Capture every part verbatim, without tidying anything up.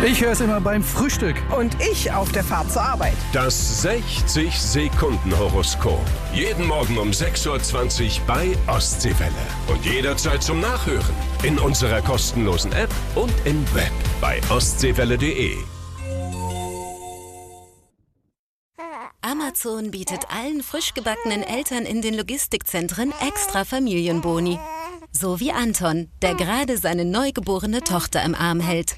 Ich höre es immer beim Frühstück. Und ich auf der Fahrt zur Arbeit. Das sechzig-Sekunden-Horoskop. Jeden Morgen um sechs Uhr zwanzig bei Ostseewelle. Und jederzeit zum Nachhören. In unserer kostenlosen App und im Web bei ostseewelle punkt de. Amazon bietet allen frisch gebackenen Eltern in den Logistikzentren extra Familienboni. So wie Anton, der gerade seine neugeborene Tochter im Arm hält.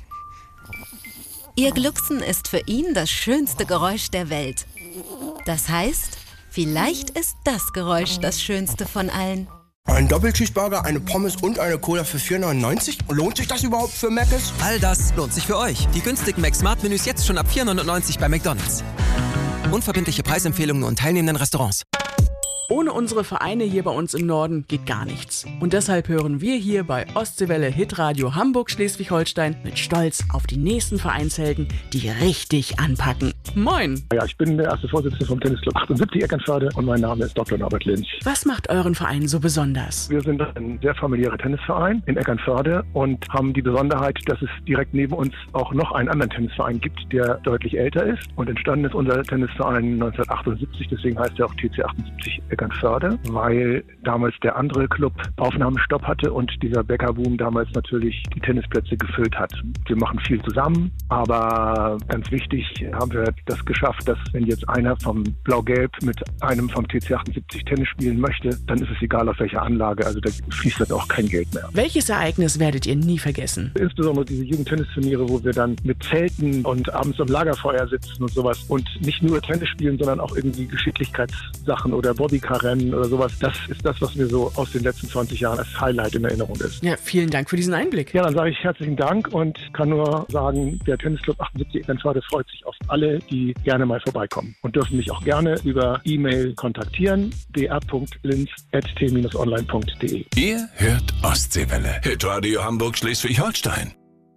Ihr Glucksen ist für ihn das schönste Geräusch der Welt. Das heißt, vielleicht ist das Geräusch das schönste von allen. Ein Doppelcheeseburger, eine Pommes und eine Cola für vier neunundneunzig? Lohnt sich das überhaupt für Mc's? All das lohnt sich für euch. Die günstigen Mac-Smart-Menüs jetzt schon ab vier neunundneunzig bei McDonald's. Unverbindliche Preisempfehlungen und teilnehmenden Restaurants. Ohne unsere Vereine hier bei uns im Norden geht gar nichts. Und deshalb hören wir hier bei Ostseewelle Hitradio Hamburg-Schleswig-Holstein mit Stolz auf die nächsten Vereinshelden, die richtig anpacken. Moin! Ja, ich bin der erste Vorsitzende vom Tennisclub achtundsiebzig Eckernförde und mein Name ist Doktor Norbert Lynch. Was macht euren Verein so besonders? Wir sind ein sehr familiärer Tennisverein in Eckernförde und haben die Besonderheit, dass es direkt neben uns auch noch einen anderen Tennisverein gibt, der deutlich älter ist. Und entstanden ist unser Tennisverein neunzehnhundertachtundsiebzig, deswegen heißt er auch T C achtundsiebzig Eckernförde, weil damals der andere Club Aufnahmestopp hatte und dieser Bäckerboom damals natürlich die Tennisplätze gefüllt hat. Wir machen viel zusammen, aber ganz wichtig haben wir das geschafft, dass wenn jetzt einer vom Blau-Gelb mit einem vom T C achtundsiebzig Tennis spielen möchte, dann ist es egal auf welcher Anlage, also da fließt dann auch kein Geld mehr. Welches Ereignis werdet ihr nie vergessen? Insbesondere diese Jugendtennisturniere, wo wir dann mit Zelten und abends am Lagerfeuer sitzen und sowas und nicht nur Tennis spielen, sondern auch irgendwie Geschicklichkeitssachen oder Bobbycar Rennen oder sowas. Das ist das, was mir so aus den letzten zwanzig Jahren als Highlight in Erinnerung ist. Ja, vielen Dank für diesen Einblick. Ja, dann sage ich herzlichen Dank und kann nur sagen, der Tennisclub achtundsiebzig Eckernförde freut sich auf alle, die gerne mal vorbeikommen und dürfen mich auch gerne über E-Mail kontaktieren, d r punkt linz at t online punkt de. Ihr hört Ostseewelle. Hitradio Hamburg-Schleswig-Holstein.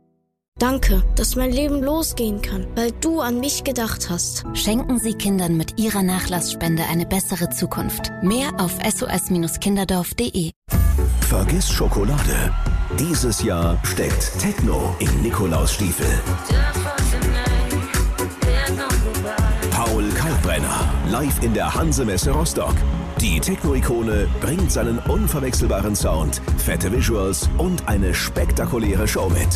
Danke, dass mein Leben losgehen kann, weil du an mich gedacht hast. Schenken Sie Kindern mit Ihrer Nachlassspende eine bessere Zukunft. Mehr auf s o s kinderdorf punkt de. Vergiss Schokolade. Dieses Jahr steckt Techno in Nikolausstiefel. Paul Kalkbrenner, live in der Hanse-Messe Rostock. Die Techno-Ikone bringt seinen unverwechselbaren Sound, fette Visuals und eine spektakuläre Show mit.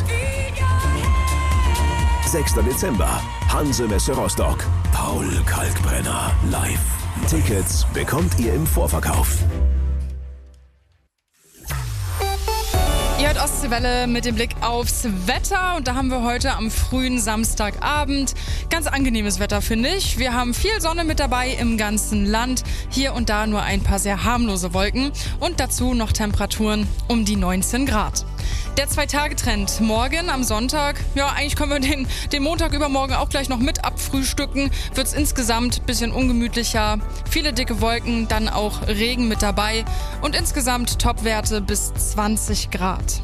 sechster Dezember, Hanse-Messe Rostock. Paul Kalkbrenner live. Tickets bekommt ihr im Vorverkauf. Ihr hört Ostseewelle mit dem Blick aufs Wetter und da haben wir heute am frühen Samstagabend ganz angenehmes Wetter, finde ich. Wir haben viel Sonne mit dabei im ganzen Land, hier und da nur ein paar sehr harmlose Wolken und dazu noch Temperaturen um die neunzehn Grad. Der Zwei-Tage-Trend morgen am Sonntag, ja eigentlich können wir den, den Montag übermorgen auch gleich noch mit abfrühstücken, wird es insgesamt ein bisschen ungemütlicher, viele dicke Wolken, dann auch Regen mit dabei und insgesamt Topwerte bis zwanzig Grad.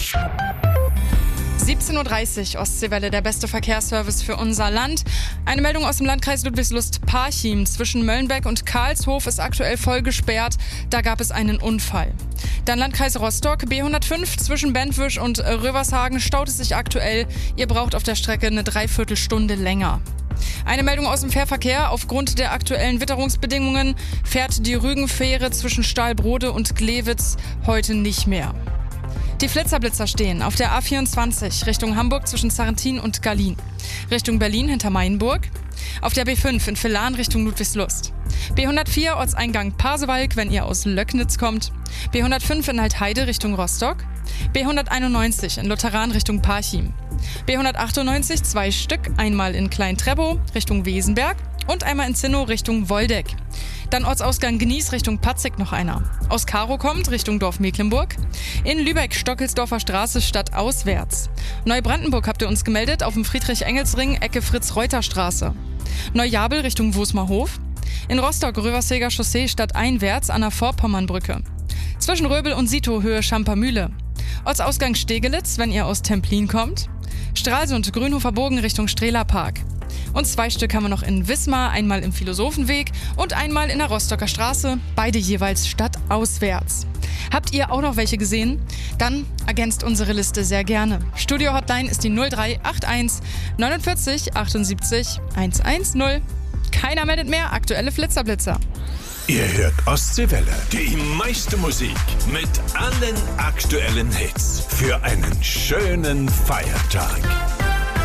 siebzehn Uhr dreißig, Ostseewelle, der beste Verkehrsservice für unser Land. Eine Meldung aus dem Landkreis Ludwigslust-Parchim. Zwischen Möllenbeck und Karlshof ist aktuell voll gesperrt. Da gab es einen Unfall. Dann Landkreis Rostock, B hundertfünf zwischen Bentwisch und Rövershagen staut es sich aktuell. Ihr braucht auf der Strecke eine Dreiviertelstunde länger. Eine Meldung aus dem Fährverkehr. Aufgrund der aktuellen Witterungsbedingungen fährt die Rügenfähre zwischen Stahlbrode und Glewitz heute nicht mehr. Die Flitzerblitzer stehen auf der A vierundzwanzig Richtung Hamburg zwischen Sarrentin und Gallien. Richtung Berlin hinter Mainburg. Auf der B fünf in Villan Richtung Ludwigslust. B hundertvier Ortseingang Pasewalk, wenn ihr aus Löcknitz kommt. B hundertfünf in Altheide Richtung Rostock. B hunderteinundneunzig in Lutheran Richtung Parchim. B hundertachtundneunzig zwei Stück, einmal in Klein-Treppow Richtung Wesenberg und einmal in Zinnow Richtung Woldeck. Dann Ortsausgang Gnies Richtung Patzig noch einer. Aus Karow kommt Richtung Dorf Mecklenburg. In Lübeck Stockelsdorfer Straße stadtauswärts. Neubrandenburg habt ihr uns gemeldet auf dem Friedrich-Engels-Ring Ecke Fritz-Reuter-Straße. Neujabel Richtung Wosmerhof. In Rostock Röverseger Chaussee stadteinwärts an der Vorpommernbrücke. Zwischen Röbel und Sito Höhe Schampermühle. Ortsausgang Stegelitz, wenn ihr aus Templin kommt. Stralsund Grünhofer Bogen Richtung Strehlerpark. Und zwei Stück haben wir noch in Wismar, einmal im Philosophenweg und einmal in der Rostocker Straße, beide jeweils stadtauswärts. Habt ihr auch noch welche gesehen? Dann ergänzt unsere Liste sehr gerne. Studio-Hotline ist die null drei acht eins neunundvierzig achtundsiebzig hundertzehn. Keiner meldet mehr, aktuelle Flitzerblitzer. Ihr hört Ostseewelle, die meiste Musik mit allen aktuellen Hits für einen schönen Feiertag.